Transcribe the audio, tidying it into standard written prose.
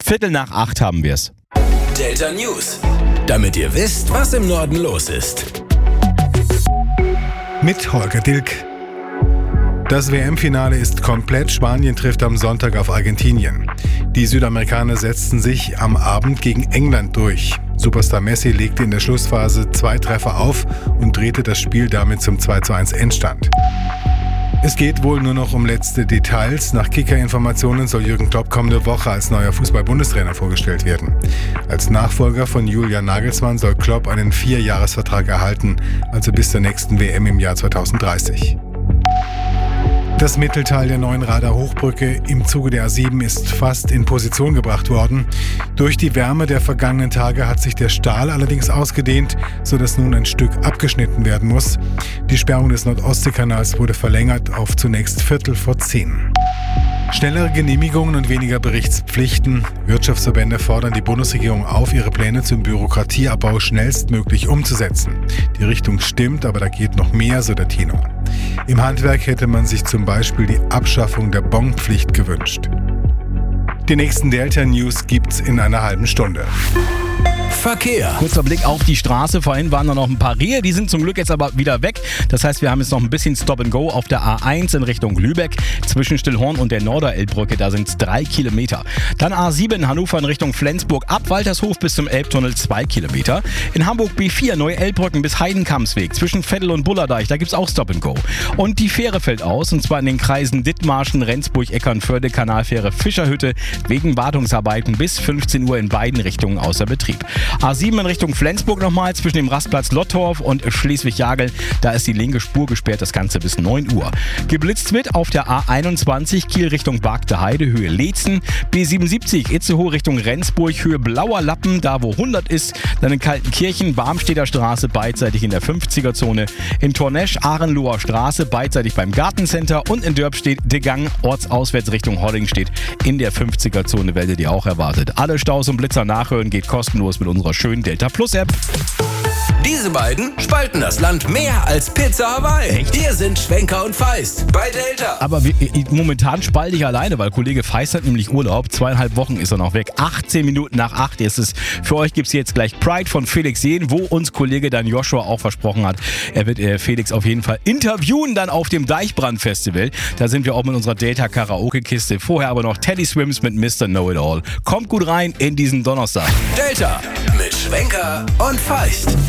7:15 haben wir es. Delta News. Damit ihr wisst, was im Norden los ist. Mit Holger Dilk. Das WM-Finale ist komplett. Spanien trifft am Sonntag auf Argentinien. Die Südamerikaner setzten sich am Abend gegen England durch. Superstar Messi legte in der Schlussphase 2 Treffer auf und drehte das Spiel damit zum 2:1 Endstand. Es geht wohl nur noch um letzte Details. Nach Kicker-Informationen soll Jürgen Klopp kommende Woche als neuer Fußball-Bundestrainer vorgestellt werden. Als Nachfolger von Julian Nagelsmann soll Klopp einen 4-Jahres-Vertrag erhalten, also bis zur nächsten WM im Jahr 2030. Das Mittelteil der neuen Rader Hochbrücke im Zuge der A7 ist fast in Position gebracht worden. Durch die Wärme der vergangenen Tage hat sich der Stahl allerdings ausgedehnt, sodass nun ein Stück abgeschnitten werden muss. Die Sperrung des Nordostseekanals wurde verlängert auf zunächst 9:45. Schnellere Genehmigungen und weniger Berichtspflichten. Wirtschaftsverbände fordern die Bundesregierung auf, ihre Pläne zum Bürokratieabbau schnellstmöglich umzusetzen. Die Richtung stimmt, aber da geht noch mehr, so der Tenor. Im Handwerk hätte man sich zum Beispiel die Abschaffung der Bonpflicht gewünscht. Die nächsten Delta News gibt's in einer halben Stunde. Verkehr. Kurzer Blick auf die Straße. Vorhin waren da noch ein paar Rehe, die sind zum Glück jetzt aber wieder weg. Das heißt, wir haben jetzt noch ein bisschen Stop and Go auf der A1 in Richtung Lübeck. Zwischen Stillhorn und der Norderelbbrücke, da sind es 3 Kilometer. Dann A7 Hannover in Richtung Flensburg ab Waltershof bis zum Elbtunnel 2 Kilometer. In Hamburg B4 Neu-Elbbrücken bis Heidenkampsweg. Zwischen Veddel und Bullerdeich, da gibt es auch Stop and Go. Und die Fähre fällt aus, und zwar in den Kreisen Dithmarschen, Rendsburg, Eckernförde, Kanalfähre Fischerhütte wegen Wartungsarbeiten bis 15 Uhr in beiden Richtungen außer Betrieb. A7 in Richtung Flensburg nochmal zwischen dem Rastplatz Lottorf und Schleswig-Jagel. Da ist die linke Spur gesperrt, das Ganze bis 9 Uhr. Geblitzt wird auf der A21 Kiel Richtung Bargte Heide, Höhe Leetzen. B77 Itzehoe Richtung Rendsburg, Höhe Blauer Lappen, da wo 100 ist. Dann in Kaltenkirchen, Barmstedter Straße, beidseitig in der 50er-Zone. In Tornesch, Ahrenloher Straße, beidseitig beim Gartencenter. Und in Dörpstedt, Degang, ortsauswärts Richtung Hollingstedt in der 50er-Zone, werdet ihr auch erwartet. Alle Staus und Blitzer nachhören geht kostenlos mit unserer schönen Delta Plus App. Diese beiden spalten das Land mehr als Pizza Hawaii. Echt? Hier sind Schwenker und Feist bei Delta. Aber momentan spalte ich alleine, weil Kollege Feist hat nämlich Urlaub. 2,5 Wochen ist er noch weg. 18 Minuten nach 8 ist es. Für euch gibt es jetzt gleich Pride von Felix Jähn, wo uns Kollege dann Joshua auch versprochen hat, er wird Felix auf jeden Fall interviewen dann auf dem Deichbrand-Festival. Da sind wir auch mit unserer Delta-Karaoke-Kiste. Vorher aber noch Teddy Swims mit Mr. Know-It-All. Kommt gut rein in diesen Donnerstag. Delta mit Schwenker und Feist.